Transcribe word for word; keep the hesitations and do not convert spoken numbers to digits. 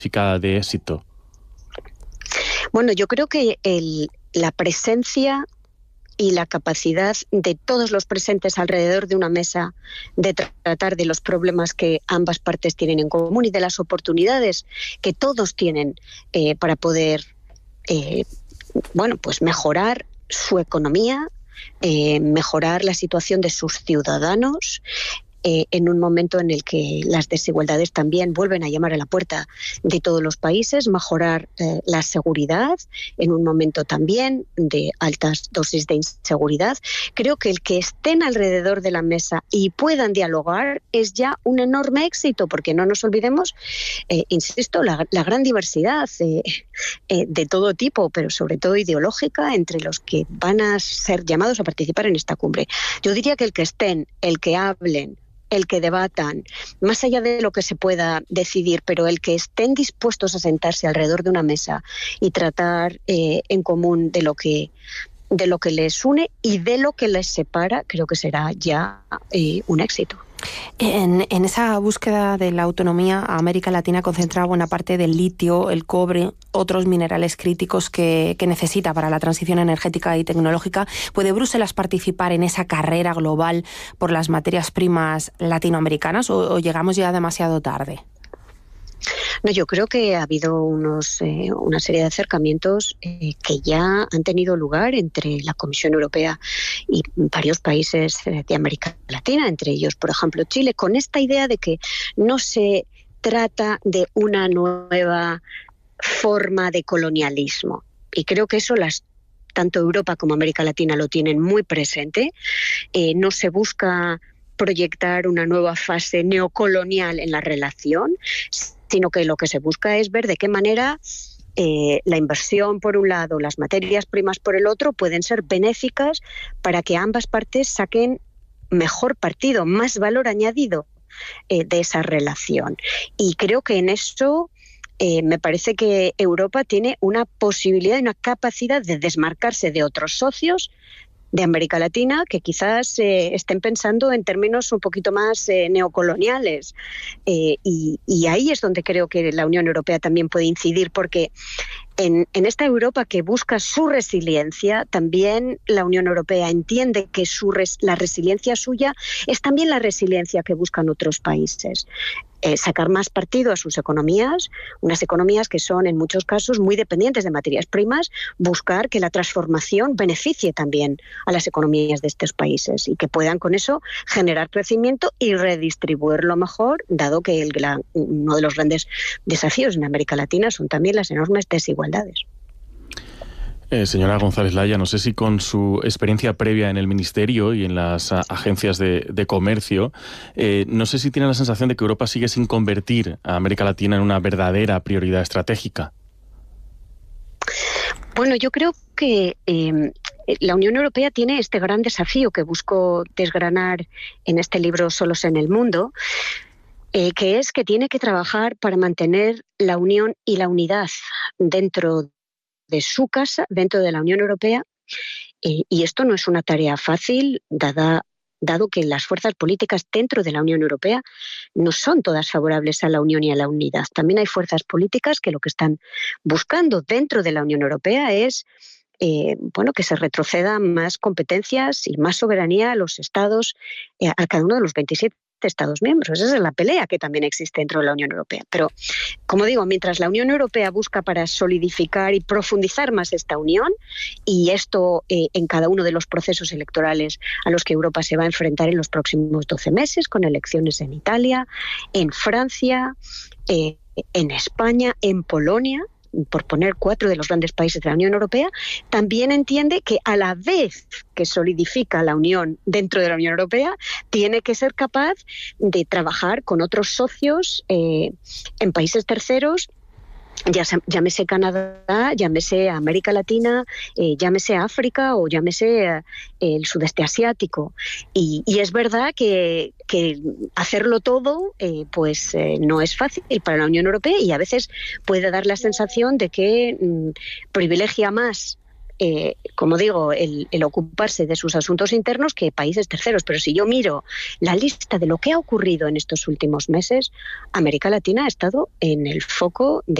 de éxito? Bueno, yo creo que el, la presencia y la capacidad de todos los presentes alrededor de una mesa de tratar de los problemas que ambas partes tienen en común y de las oportunidades que todos tienen eh, para poder eh, bueno, pues mejorar su economía, eh, mejorar la situación de sus ciudadanos, Eh, en un momento en el que las desigualdades también vuelven a llamar a la puerta de todos los países, mejorar eh, la seguridad en un momento también de altas dosis de inseguridad. Creo que el que estén alrededor de la mesa y puedan dialogar es ya un enorme éxito, porque no nos olvidemos, eh, insisto, la, la gran diversidad eh, eh, de todo tipo, pero sobre todo ideológica, entre los que van a ser llamados a participar en esta cumbre. Yo diría que el que estén, el que hablen, el que debatan, más allá de lo que se pueda decidir, pero el que estén dispuestos a sentarse alrededor de una mesa y tratar eh, en común de lo que de lo que les une y de lo que les separa, creo que será ya eh, un éxito. En, en esa búsqueda de la autonomía, América Latina concentra buena parte del litio, el cobre, otros minerales críticos que, que necesita para la transición energética y tecnológica. ¿Puede Bruselas participar en esa carrera global por las materias primas latinoamericanas o, o llegamos ya demasiado tarde? No, yo creo que ha habido unos, eh, una serie de acercamientos eh, que ya han tenido lugar entre la Comisión Europea y varios países eh, de América Latina, entre ellos, por ejemplo, Chile, con esta idea de que no se trata de una nueva forma de colonialismo. Y creo que eso las tanto Europa como América Latina lo tienen muy presente. Eh, no se busca proyectar una nueva fase neocolonial en la relación, sino que lo que se busca es ver de qué manera eh, la inversión por un lado, las materias primas por el otro, pueden ser benéficas para que ambas partes saquen mejor partido, más valor añadido eh, de esa relación. Y creo que en eso eh, me parece que Europa tiene una posibilidad y una capacidad de desmarcarse de otros socios de América Latina que quizás eh, estén pensando en términos un poquito más eh, neocoloniales. Eh, y, y ahí es donde creo que la Unión Europea también puede incidir, porque en, en esta Europa que busca su resiliencia, también la Unión Europea entiende que su res, la resiliencia suya es también la resiliencia que buscan otros países. Eh, sacar más partido a sus economías, unas economías que son en muchos casos muy dependientes de materias primas, buscar que la transformación beneficie también a las economías de estos países y que puedan con eso generar crecimiento y redistribuirlo mejor, dado que el, la, uno de los grandes desafíos en América Latina son también las enormes desigualdades. Eh, señora González Laya, no sé si con su experiencia previa en el Ministerio y en las a, agencias de, de comercio, eh, no sé si tiene la sensación de que Europa sigue sin convertir a América Latina en una verdadera prioridad estratégica. Bueno, yo creo que eh, la Unión Europea tiene este gran desafío que busco desgranar en este libro Solos en el Mundo, eh, que es que tiene que trabajar para mantener la unión y la unidad dentro de de su casa, dentro de la Unión Europea, eh, y esto no es una tarea fácil, dada, dado que las fuerzas políticas dentro de la Unión Europea no son todas favorables a la unión y a la unidad. También hay fuerzas políticas que lo que están buscando dentro de la Unión Europea es eh, bueno, que se retrocedan más competencias y más soberanía a los estados, eh, a cada uno de los veintisiete Estados miembros. Esa es la pelea que también existe dentro de la Unión Europea. Pero, como digo, mientras la Unión Europea busca para solidificar y profundizar más esta unión, y esto eh, en cada uno de los procesos electorales a los que Europa se va a enfrentar en los próximos doce meses, con elecciones en Italia, en Francia, eh, en España, en Polonia, por poner cuatro de los grandes países de la Unión Europea, también entiende que a la vez que solidifica la unión dentro de la Unión Europea, tiene que ser capaz de trabajar con otros socios eh, en países terceros, ya llámese Canadá, llámese América Latina, eh, llámese África o llámese eh, el sudeste asiático. Y, y es verdad que, que hacerlo todo eh, pues eh, no es fácil para la Unión Europea y a veces puede dar la sensación de que mm, privilegia más eh, como digo, el, el ocuparse de sus asuntos internos que países terceros. Pero si yo miro la lista de lo que ha ocurrido en estos últimos meses, América Latina ha estado en el foco de